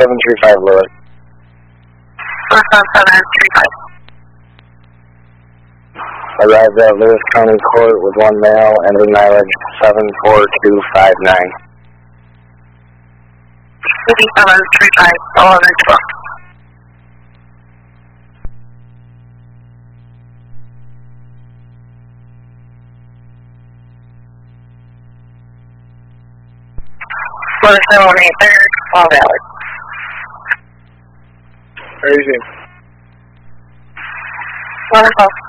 4735 Lewis. 4735. Arrived at Lewis County Court with one male, ending mileage 74259. 4735, 1112. Lewis 718 all valid. Crazy. Wonderful.